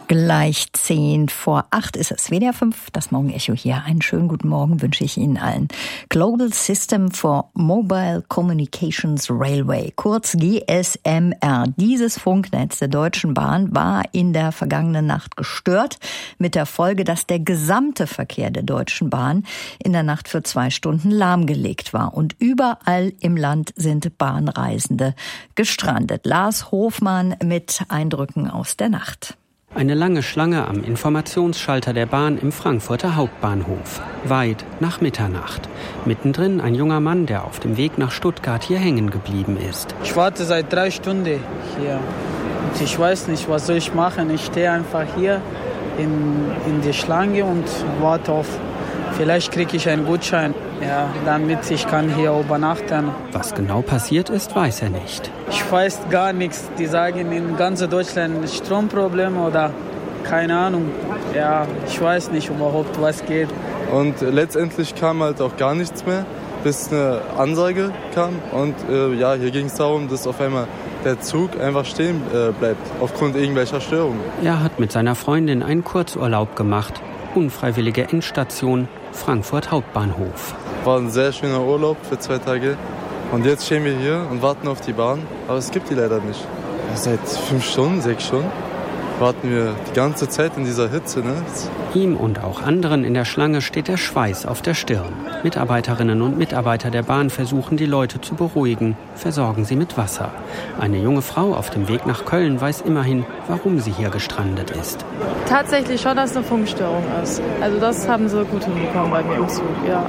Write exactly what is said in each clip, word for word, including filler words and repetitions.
Gleich zehn vor acht ist es. W D R fünf, das Morgenecho hier. Einen schönen guten Morgen wünsche ich Ihnen allen. Global System for Mobile Communications Railway, kurz G S M R. Dieses Funknetz der Deutschen Bahn war in der vergangenen Nacht gestört, mit der Folge, dass der gesamte Verkehr der Deutschen Bahn in der Nacht für zwei Stunden lahmgelegt war. Und überall im Land sind Bahnreisende gestrandet. Lars Hofmann mit Eindrücken aus der Nacht. Eine lange Schlange am Informationsschalter der Bahn im Frankfurter Hauptbahnhof. Weit nach Mitternacht. Mittendrin ein junger Mann, der auf dem Weg nach Stuttgart hier hängen geblieben ist. Ich warte seit drei Stunden hier. Und ich weiß nicht, was soll ich machen. Ich stehe einfach hier in, in die Schlange und warte auf, vielleicht kriege ich einen Gutschein, ja, damit ich kann hier übernachten. Was genau passiert ist, weiß er nicht. Ich weiß gar nichts. Die sagen in ganz Deutschland Stromprobleme oder keine Ahnung. Ja, ich weiß nicht überhaupt, was geht. Und letztendlich kam halt auch gar nichts mehr, bis eine Ansage kam. Und äh, ja, hier ging es darum, dass auf einmal der Zug einfach stehen äh, bleibt, aufgrund irgendwelcher Störungen. Er hat mit seiner Freundin einen Kurzurlaub gemacht. Unfreiwillige Endstation Frankfurt Hauptbahnhof. War ein sehr schöner Urlaub für zwei Tage. Und jetzt stehen wir hier und warten auf die Bahn. Aber es gibt die leider nicht. Seit fünf Stunden, sechs Stunden warten wir die ganze Zeit in dieser Hitze. Ne? Ihm und auch anderen in der Schlange steht der Schweiß auf der Stirn. Mitarbeiterinnen und Mitarbeiter der Bahn versuchen, die Leute zu beruhigen, versorgen sie mit Wasser. Eine junge Frau auf dem Weg nach Köln weiß immerhin, warum sie hier gestrandet ist. Tatsächlich schon, dass es eine Funkstörung ist. Also das haben sie gut hinbekommen bei mir im Zug. Ja.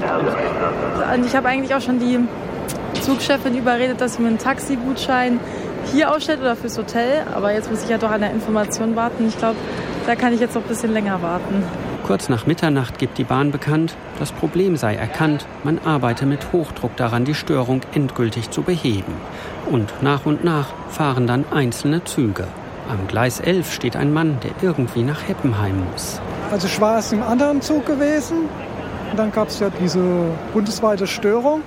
Und ich habe eigentlich auch schon die Zugchefin überredet, dass sie mir einen Taxigutschein hier ausstellt oder fürs Hotel. Aber jetzt muss ich ja doch an der Information warten. Ich glaube, da kann ich jetzt noch ein bisschen länger warten. Kurz nach Mitternacht gibt die Bahn bekannt, das Problem sei erkannt. Man arbeite mit Hochdruck daran, die Störung endgültig zu beheben. Und nach und nach fahren dann einzelne Züge. Am Gleis elf steht ein Mann, der irgendwie nach Heppenheim muss. Also ich war erst im anderen Zug gewesen. Und dann gab es ja diese bundesweite Störung.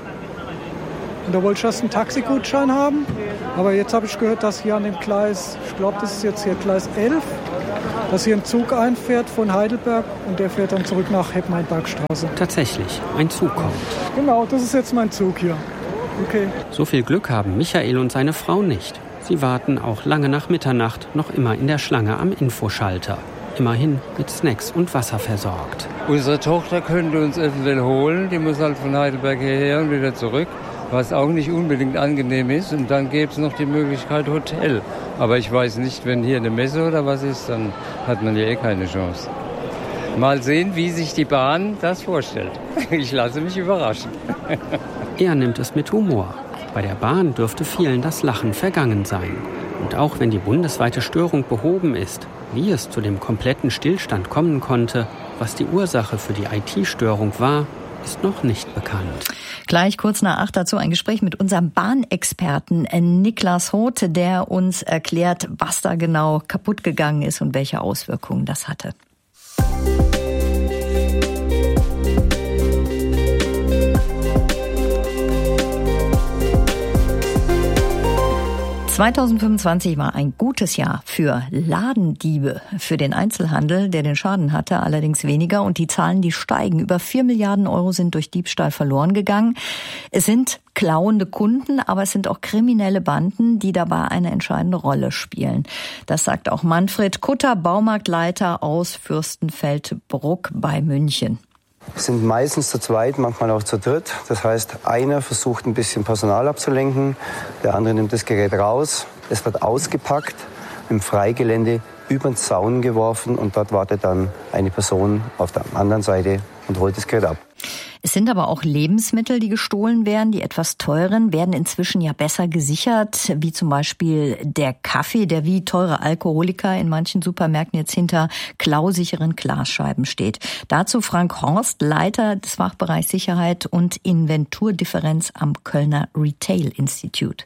Und da wollte ich erst einen Taxigutschein haben. Aber jetzt habe ich gehört, dass hier an dem Gleis, ich glaube, das ist jetzt hier Gleis elf, dass hier ein Zug einfährt von Heidelberg und der fährt dann zurück nach Heppenheim-Bergstraße. Tatsächlich, ein Zug kommt. Genau, das ist jetzt mein Zug hier. Okay. So viel Glück haben Michael und seine Frau nicht. Sie warten auch lange nach Mitternacht noch immer in der Schlange am Infoschalter. Immerhin mit Snacks und Wasser versorgt. Unsere Tochter könnte uns eventuell holen. Die muss halt von Heidelberg hierher und wieder zurück. Was auch nicht unbedingt angenehm ist. Und dann gäbe es noch die Möglichkeit Hotel. Aber ich weiß nicht, wenn hier eine Messe oder was ist, dann hat man ja eh keine Chance. Mal sehen, wie sich die Bahn das vorstellt. Ich lasse mich überraschen. Er nimmt es mit Humor. Bei der Bahn dürfte vielen das Lachen vergangen sein. Und auch wenn die bundesweite Störung behoben ist, wie es zu dem kompletten Stillstand kommen konnte, was die Ursache für die I T-Störung war, ist noch nicht bekannt. Gleich kurz nach acht dazu ein Gespräch mit unserem Bahnexperten Niklas Hoth, der uns erklärt, was da genau kaputt gegangen ist und welche Auswirkungen das hatte. zweitausendfünfundzwanzig war ein gutes Jahr für Ladendiebe, für den Einzelhandel, der den Schaden hatte, allerdings weniger. Und die Zahlen, die steigen. Über vier Milliarden Euro sind durch Diebstahl verloren gegangen. Es sind klauende Kunden, aber es sind auch kriminelle Banden, die dabei eine entscheidende Rolle spielen. Das sagt auch Manfred Kutter, Baumarktleiter aus Fürstenfeldbruck bei München. Es sind meistens zu zweit, manchmal auch zu dritt. Das heißt, einer versucht ein bisschen Personal abzulenken, der andere nimmt das Gerät raus. Es wird ausgepackt, im Freigelände über den Zaun geworfen und dort wartet dann eine Person auf der anderen Seite und holt das Gerät ab. Es sind aber auch Lebensmittel, die gestohlen werden. Die etwas teuren werden inzwischen ja besser gesichert, wie zum Beispiel der Kaffee, der wie teure Alkoholiker in manchen Supermärkten jetzt hinter klausicheren Glasscheiben steht. Dazu Frank Horst, Leiter des Fachbereichs Sicherheit und Inventurdifferenz am Kölner Retail Institute.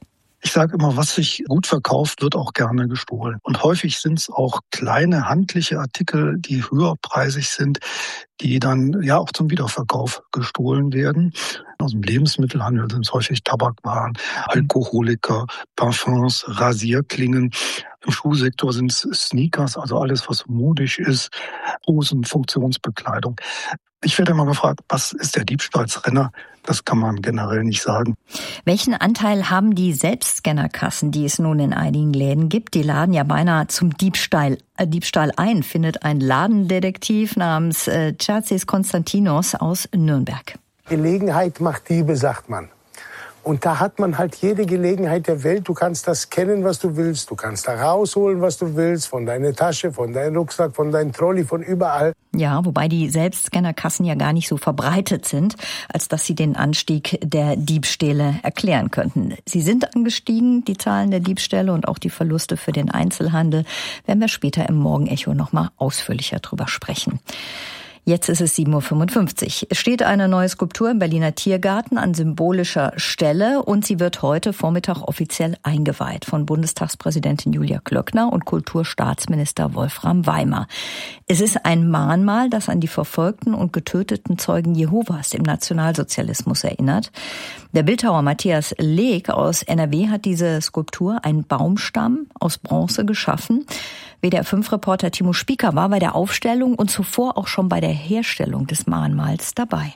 Ich sage immer, was sich gut verkauft, wird auch gerne gestohlen. Und häufig sind es auch kleine handliche Artikel, die höherpreisig sind, die dann ja auch zum Wiederverkauf gestohlen werden. Aus dem Lebensmittelhandel sind es häufig Tabakwaren, Alkoholiker, Parfums, Rasierklingen. Im Schuhsektor sind es Sneakers, also alles, was modig ist, Hosen, Funktionsbekleidung. Ich werde immer gefragt, was ist der Diebstahlsrenner? Das kann man generell nicht sagen. Welchen Anteil haben die Selbstscannerkassen, die es nun in einigen Läden gibt? Die laden ja beinahe zum Diebstahl, äh, Diebstahl ein, findet ein Ladendetektiv namens äh, Chazis Konstantinos aus Nürnberg. Gelegenheit macht Diebe, sagt man. Und da hat man halt jede Gelegenheit der Welt. Du kannst das scannen, was du willst. Du kannst da rausholen, was du willst. Von deiner Tasche, von deinem Rucksack, von deinem Trolley, von überall. Ja, wobei die Selbstscannerkassen ja gar nicht so verbreitet sind, als dass sie den Anstieg der Diebstähle erklären könnten. Sie sind angestiegen, die Zahlen der Diebstähle und auch die Verluste für den Einzelhandel. Werden wir später im Morgenecho noch mal ausführlicher drüber sprechen. Jetzt ist es sieben Uhr fünfundfünfzig. Es steht eine neue Skulptur im Berliner Tiergarten an symbolischer Stelle und sie wird heute Vormittag offiziell eingeweiht von Bundestagspräsidentin Julia Klöckner und Kulturstaatsminister Wolfram Weimer. Es ist ein Mahnmal, das an die verfolgten und getöteten Zeugen Jehovas im Nationalsozialismus erinnert. Der Bildhauer Matthias Leek aus N R W hat diese Skulptur, einen Baumstamm aus Bronze, geschaffen. W D R fünf Reporter Timo Spieker war bei der Aufstellung und zuvor auch schon bei der Herstellung des Mahnmals dabei.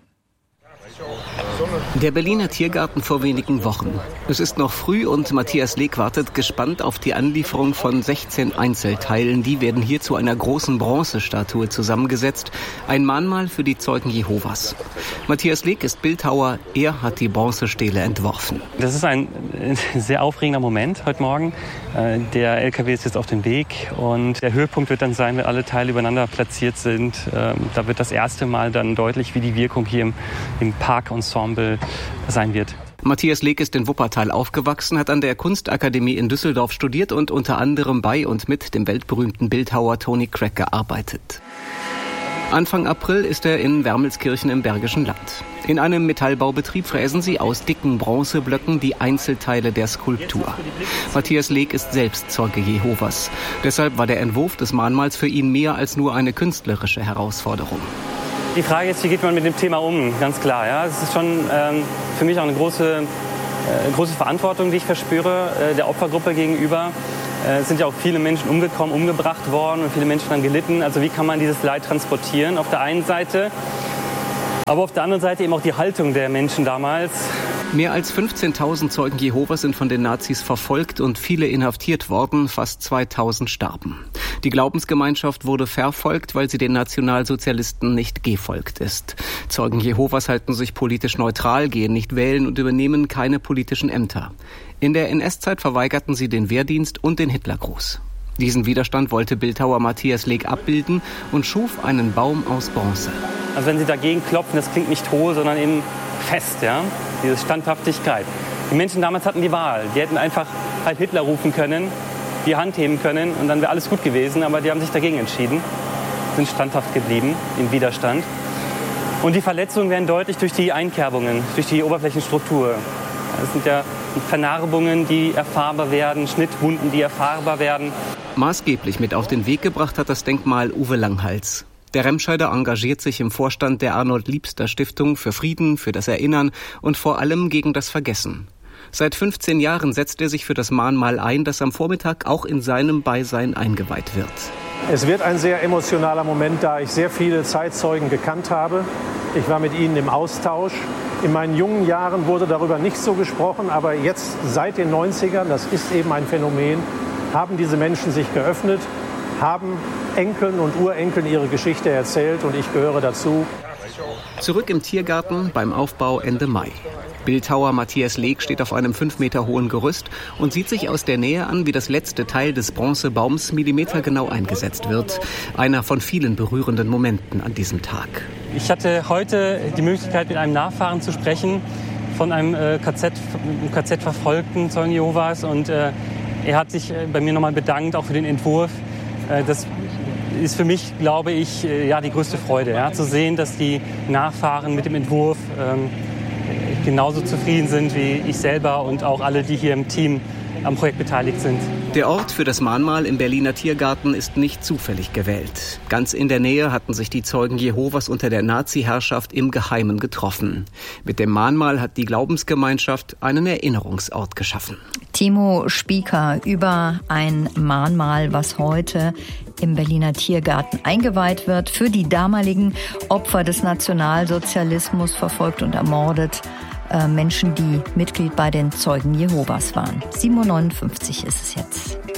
Der Berliner Tiergarten vor wenigen Wochen. Es ist noch früh und Matthias Leek wartet gespannt auf die Anlieferung von sechzehn Einzelteilen. Die werden hier zu einer großen Bronzestatue zusammengesetzt. Ein Mahnmal für die Zeugen Jehovas. Matthias Leek ist Bildhauer. Er hat die Bronzestele entworfen. Das ist ein sehr aufregender Moment heute Morgen. Der L K W ist jetzt auf dem Weg und der Höhepunkt wird dann sein, wenn alle Teile übereinander platziert sind. Da wird das erste Mal dann deutlich, wie die Wirkung hier im, im Parkensemble sein wird. Matthias Leek ist in Wuppertal aufgewachsen, hat an der Kunstakademie in Düsseldorf studiert und unter anderem bei und mit dem weltberühmten Bildhauer Tony Craig gearbeitet. Anfang April ist er in Wermelskirchen im Bergischen Land. In einem Metallbaubetrieb fräsen sie aus dicken Bronzeblöcken die Einzelteile der Skulptur. Matthias Leek ist selbst Zeuge Jehovas. Deshalb war der Entwurf des Mahnmals für ihn mehr als nur eine künstlerische Herausforderung. Die Frage ist, wie geht man mit dem Thema um? Ganz klar, ja. Es ist schon ähm, für mich auch eine große, äh, große Verantwortung, die ich verspüre, äh, der Opfergruppe gegenüber. Es sind ja auch viele Menschen umgekommen, umgebracht worden und viele Menschen haben gelitten. Also wie kann man dieses Leid transportieren auf der einen Seite, aber auf der anderen Seite eben auch die Haltung der Menschen damals. Mehr als fünfzehntausend Zeugen Jehovas sind von den Nazis verfolgt und viele inhaftiert worden, fast zweitausend starben. Die Glaubensgemeinschaft wurde verfolgt, weil sie den Nationalsozialisten nicht gefolgt ist. Zeugen Jehovas halten sich politisch neutral, gehen nicht wählen und übernehmen keine politischen Ämter. In der N S-Zeit verweigerten sie den Wehrdienst und den Hitlergruß. Diesen Widerstand wollte Bildhauer Matthias Leek abbilden und schuf einen Baum aus Bronze. Also wenn Sie dagegen klopfen, das klingt nicht hohl, sondern eben fest, ja, diese Standhaftigkeit. Die Menschen damals hatten die Wahl. Die hätten einfach halt Hitler rufen können, die Hand heben können und dann wäre alles gut gewesen. Aber die haben sich dagegen entschieden, sind standhaft geblieben im Widerstand. Und die Verletzungen werden deutlich durch die Einkerbungen, durch die Oberflächenstruktur. Das sind ja Vernarbungen, die erfahrbar werden, Schnittwunden, die erfahrbar werden. Maßgeblich mit auf den Weg gebracht hat das Denkmal Uwe Langhals. Der Remscheider engagiert sich im Vorstand der Arnold-Liebster-Stiftung für Frieden, für das Erinnern und vor allem gegen das Vergessen. Seit fünfzehn Jahren setzt er sich für das Mahnmal ein, das am Vormittag auch in seinem Beisein eingeweiht wird. Es wird ein sehr emotionaler Moment, da ich sehr viele Zeitzeugen gekannt habe. Ich war mit ihnen im Austausch. In meinen jungen Jahren wurde darüber nicht so gesprochen, aber jetzt seit den neunzigern, das ist eben ein Phänomen, haben diese Menschen sich geöffnet, haben Enkeln und Urenkeln ihre Geschichte erzählt und ich gehöre dazu. Zurück im Tiergarten beim Aufbau Ende Mai. Bildhauer Matthias Leek steht auf einem fünf Meter hohen Gerüst und sieht sich aus der Nähe an, wie das letzte Teil des Bronzebaums millimetergenau eingesetzt wird. Einer von vielen berührenden Momenten an diesem Tag. Ich hatte heute die Möglichkeit, mit einem Nachfahren zu sprechen von einem äh, K Z, K Z-verfolgten Zeugen Jehovas. Und äh, er hat sich äh, bei mir nochmal bedankt, auch für den Entwurf. Äh, das ist für mich, glaube ich, äh, ja, die größte Freude, ja, zu sehen, dass die Nachfahren mit dem Entwurf ähm, genauso zufrieden sind wie ich selber und auch alle, die hier im Team am Projekt beteiligt sind. Der Ort für das Mahnmal im Berliner Tiergarten ist nicht zufällig gewählt. Ganz in der Nähe hatten sich die Zeugen Jehovas unter der Nazi-Herrschaft im Geheimen getroffen. Mit dem Mahnmal hat die Glaubensgemeinschaft einen Erinnerungsort geschaffen. Timo Spieker über ein Mahnmal, was heute im Berliner Tiergarten eingeweiht wird, für die damaligen Opfer des Nationalsozialismus, verfolgt und ermordet, äh, Menschen, die Mitglied bei den Zeugen Jehovas waren. sieben Uhr neunundfünfzig ist es jetzt.